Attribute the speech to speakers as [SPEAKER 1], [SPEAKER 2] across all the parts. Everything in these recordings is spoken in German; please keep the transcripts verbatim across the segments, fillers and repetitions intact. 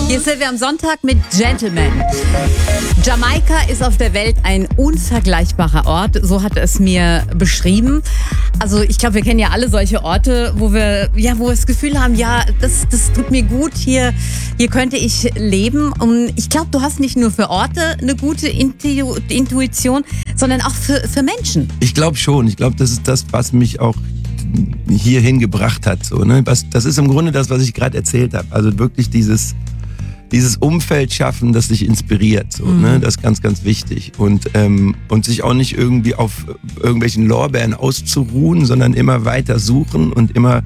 [SPEAKER 1] Hier sind wir am Sonntag mit Gentleman. Jamaika ist auf der Welt ein unvergleichbarer Ort, so hat es mir beschrieben. Also ich glaube, wir kennen ja alle solche Orte, wo wir, ja, wo wir das Gefühl haben, ja, das, das tut mir gut, hier, hier könnte ich leben. Und ich glaube, du hast nicht nur für Orte eine gute Intu- Intuition, sondern auch für, für Menschen.
[SPEAKER 2] Ich glaube schon. Ich glaube, das ist das, was mich auch hierhin gebracht hat. So, ne? was, das ist im Grunde das, was ich gerade erzählt habe. Also wirklich dieses, dieses Umfeld schaffen, das dich inspiriert. So, mhm. ne? Das ist ganz, ganz wichtig. Und, ähm, und sich auch nicht irgendwie auf irgendwelchen Lorbeeren auszuruhen, sondern immer weiter suchen und immer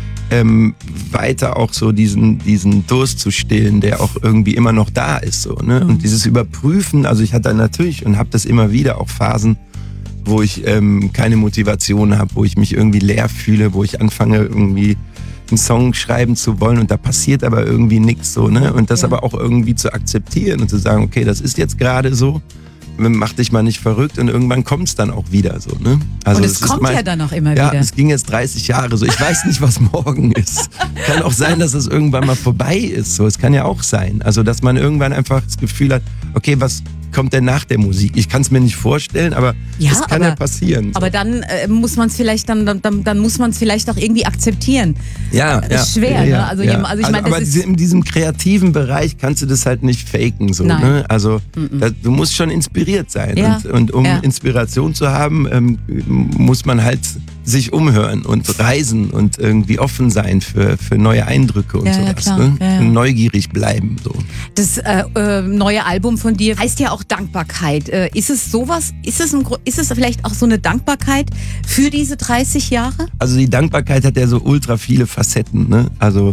[SPEAKER 2] ähm, weiter auch so diesen, diesen Durst zu stillen, der auch irgendwie immer noch da ist. So, ne? Mhm. Und dieses Überprüfen, also ich hatte natürlich und habe das immer wieder auch Phasen, wo ich ähm, keine Motivation habe, wo ich mich irgendwie leer fühle, wo ich anfange irgendwie einen Song schreiben zu wollen und da passiert aber irgendwie nichts so, ne? Und das ja. aber auch irgendwie zu akzeptieren und zu sagen, okay, das ist jetzt gerade so, mach dich mal nicht verrückt und irgendwann kommt es dann auch wieder so, ne? Also
[SPEAKER 1] und es kommt
[SPEAKER 2] mein,
[SPEAKER 1] ja dann auch immer
[SPEAKER 2] ja,
[SPEAKER 1] wieder.
[SPEAKER 2] Ja, es ging jetzt dreißig Jahre so. Ich weiß nicht, was morgen ist. Kann auch sein, dass es irgendwann mal vorbei ist. So, es kann ja auch sein. Also, dass man irgendwann einfach das Gefühl hat, okay, was kommt denn nach der Musik? Ich kann es mir nicht vorstellen, aber
[SPEAKER 1] ja,
[SPEAKER 2] das kann
[SPEAKER 1] aber,
[SPEAKER 2] ja passieren. So.
[SPEAKER 1] Aber dann äh, muss man es vielleicht dann, dann, dann muss man es vielleicht auch irgendwie akzeptieren.
[SPEAKER 2] Ja,
[SPEAKER 1] ist
[SPEAKER 2] ja,
[SPEAKER 1] schwer,
[SPEAKER 2] ja,
[SPEAKER 1] ne?
[SPEAKER 2] ja,
[SPEAKER 1] Also,
[SPEAKER 2] ja.
[SPEAKER 1] also ich
[SPEAKER 2] also,
[SPEAKER 1] meine,
[SPEAKER 2] aber
[SPEAKER 1] das ist
[SPEAKER 2] in diesem kreativen Bereich kannst du das halt nicht faken, so,
[SPEAKER 1] Nein.
[SPEAKER 2] ne? Also
[SPEAKER 1] Mm-mm.
[SPEAKER 2] da, du musst schon inspiriert sein
[SPEAKER 1] Ja.
[SPEAKER 2] und, und um
[SPEAKER 1] Ja.
[SPEAKER 2] Inspiration zu haben, ähm, muss man halt sich umhören und reisen und irgendwie offen sein für, für neue Eindrücke und
[SPEAKER 1] Ja, ja,
[SPEAKER 2] sowas.
[SPEAKER 1] klar.
[SPEAKER 2] Ne?
[SPEAKER 1] Ja, ja.
[SPEAKER 2] Neugierig bleiben. So.
[SPEAKER 1] Das äh, äh, neue Album von dir heißt ja auch Dankbarkeit. Äh, ist es sowas, ist es, ein, Gro- ist es vielleicht auch so eine Dankbarkeit für diese dreißig Jahre?
[SPEAKER 2] Also die Dankbarkeit hat ja so ultra viele Facetten. Ne? Also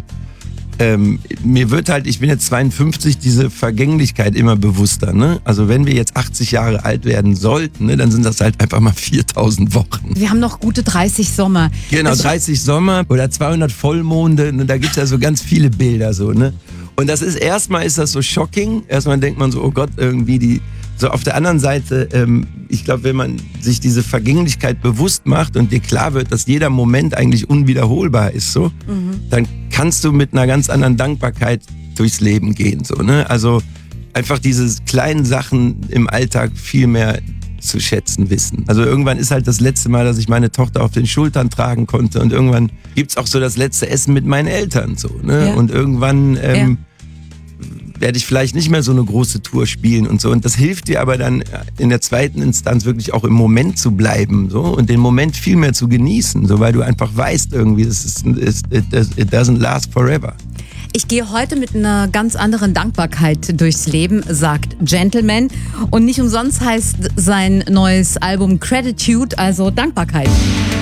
[SPEAKER 2] ähm, mir wird halt, ich bin jetzt zweiundfünfzig, diese Vergänglichkeit immer bewusster. Ne? Also wenn wir jetzt achtzig Jahre alt werden sollten, ne, dann sind das halt einfach mal viertausend Wochen.
[SPEAKER 1] Wir haben noch gute dreißig Sommer.
[SPEAKER 2] Genau,
[SPEAKER 1] Das-
[SPEAKER 2] dreißig Sommer oder zweihundert Vollmonde, ne, da gibt's ja so ganz viele Bilder so, ne? Und das ist, erstmal ist das so shocking, erstmal denkt man so, oh Gott, irgendwie die, so auf der anderen Seite, ähm, ich glaube, wenn man sich diese Vergänglichkeit bewusst macht und dir klar wird, dass jeder Moment eigentlich unwiederholbar ist, so,
[SPEAKER 1] Mhm.
[SPEAKER 2] dann kannst du mit einer ganz anderen Dankbarkeit durchs Leben gehen, so, ne? Also einfach diese kleinen Sachen im Alltag viel mehr zu schätzen wissen. Also irgendwann ist halt das letzte Mal, dass ich meine Tochter auf den Schultern tragen konnte und irgendwann gibt's auch so das letzte Essen mit meinen Eltern, so, ne?
[SPEAKER 1] Ja.
[SPEAKER 2] Und irgendwann ähm, werde ich vielleicht nicht mehr so eine große Tour spielen und so. Und das hilft dir aber dann in der zweiten Instanz wirklich auch im Moment zu bleiben, so, und den Moment viel mehr zu genießen, so, weil du einfach weißt irgendwie, es ist, es, it, it doesn't last forever.
[SPEAKER 1] Ich gehe heute mit einer ganz anderen Dankbarkeit durchs Leben, sagt Gentleman. Und nicht umsonst heißt sein neues Album Gratitude, also Dankbarkeit.